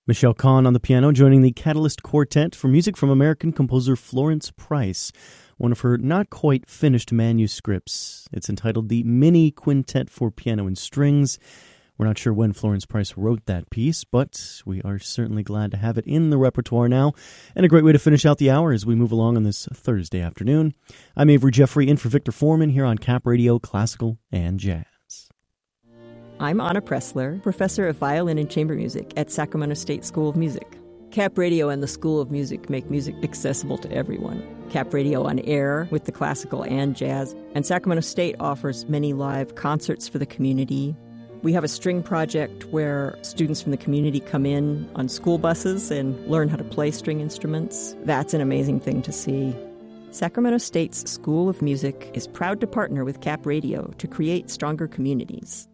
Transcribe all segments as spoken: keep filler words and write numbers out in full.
Michelle Kahn on the piano, joining the Catalyst Quartet for music from American composer Florence Price, one of her not-quite finished manuscripts. It's entitled The Mini Quintet for Piano and Strings. We're not sure when Florence Price wrote that piece, but we are certainly glad to have it in the repertoire now, and a great way to finish out the hour as we move along on this Thursday afternoon. I'm Avery Jeffrey, in for Victor Foreman here on Cap Radio Classical and Jazz. I'm Anna Pressler, professor of violin and chamber music at Sacramento State School of Music. Cap Radio and the School of Music make music accessible to everyone. Cap Radio on air with the classical and jazz, and Sacramento State offers many live concerts for the community. We have a string project where students from the community come in on school buses and learn how to play string instruments. That's an amazing thing to see. Sacramento State's School of Music is proud to partner with Cap Radio to create stronger communities.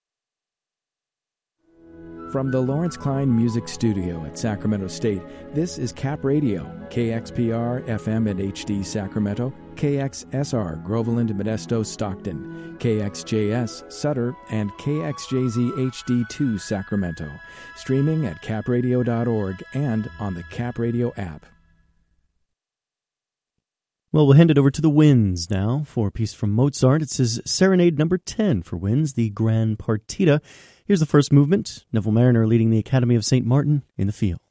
From the Lawrence Klein Music Studio at Sacramento State, this is Cap Radio, K X P R, F M and H D Sacramento, K X S R, Groveland, Modesto, Stockton, K X J S, Sutter, and K X J Z H D two, Sacramento. Streaming at cap radio dot org and on the Cap Radio app. Well, we'll hand it over to the winds now for a piece from Mozart. It says Serenade number ten for winds, the Gran Partita. Here's the first movement. Neville Mariner leading the Academy of Saint Martin in the field.